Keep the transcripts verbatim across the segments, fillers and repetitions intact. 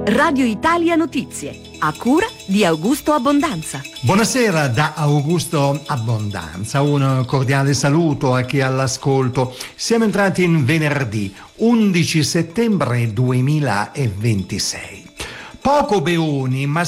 Radio Italia Notizie, a cura di Augusto Abbondanza. Buonasera da Augusto Abbondanza, un cordiale saluto a chi è all'ascolto. Siamo entrati in venerdì undici settembre duemilaventisei. Poco beoni, ma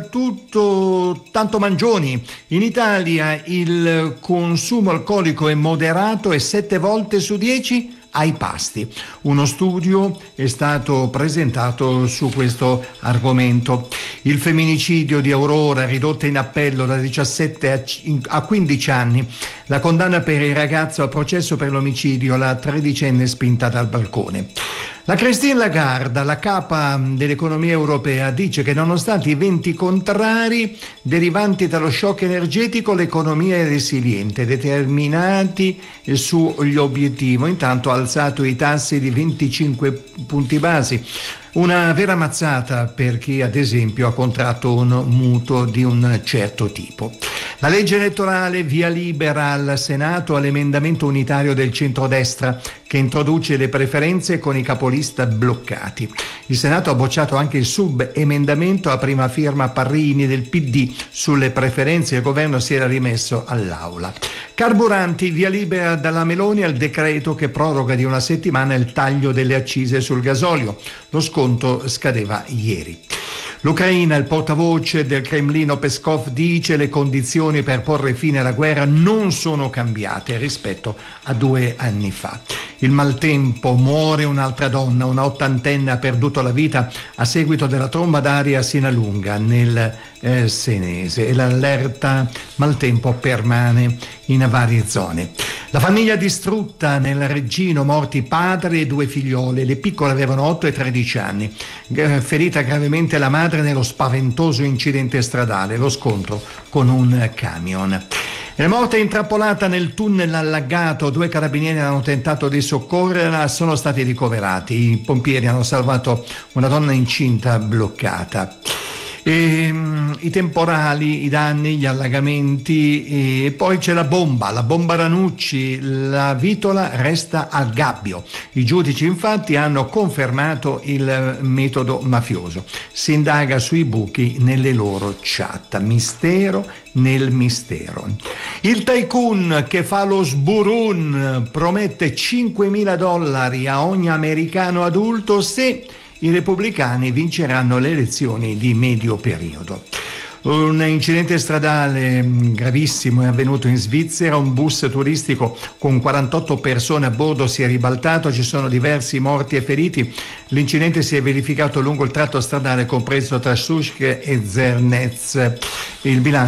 soprattutto tanto mangioni. In Italia il consumo alcolico è moderato e sette volte su dieci ai pasti. Uno studio è stato presentato su questo argomento. Il femminicidio di Aurora, ridotta in appello da diciassette a quindici anni. La condanna per il ragazzo a processo per l'omicidio, la tredicenne spinta dal balcone. La Christine Lagarde, la capa dell'economia europea, dice che nonostante i venti contrari derivanti dallo shock energetico, l'economia è resiliente, determinati sugli obiettivi. Intanto ha alzato i tassi di venticinque punti basi. Una vera mazzata per chi, ad esempio, ha contratto un mutuo di un certo tipo. La legge elettorale via libera al Senato all'emendamento unitario del centrodestra che introduce le preferenze con i capolista bloccati. Il Senato ha bocciato anche il subemendamento a prima firma Parrini del P D sulle preferenze e il governo si era rimesso all'aula. Carburanti, via libera dalla Meloni al decreto che proroga di una settimana il taglio delle accise sul gasolio. Lo sconto scadeva ieri. L'Ucraina, il portavoce del Cremlino Peskov dice le condizioni per porre fine alla guerra non sono cambiate rispetto a due anni fa. Il maltempo, muore un'altra donna, una ottantenne ha perduto la vita a seguito della tromba d'aria a Sinalunga nel eh, Senese e l'allerta maltempo permane in varie zone. La famiglia distrutta nel Reggino, morti padre e due figliole, le piccole avevano otto e tredici anni, ferita gravemente la madre nello spaventoso incidente stradale, lo scontro con un camion. È morta intrappolata nel tunnel allagato, due carabinieri hanno tentato di soccorrerla, sono stati ricoverati, i pompieri hanno salvato una donna incinta bloccata. E, um, i temporali, i danni, gli allagamenti e poi c'è la bomba, la bomba Ranucci, la vitola resta al gabbio. I giudici infatti hanno confermato il metodo mafioso. Si indaga sui buchi nelle loro chat, mistero nel mistero. Il tycoon che fa lo sburun promette cinquemila dollari a ogni americano adulto se i repubblicani vinceranno le elezioni di medio periodo. Un incidente stradale gravissimo è avvenuto in Svizzera, un bus turistico con quarantotto persone a bordo si è ribaltato, ci sono diversi morti e feriti. L'incidente si è verificato lungo il tratto stradale compreso tra Suschke e Zernez. Il bilancio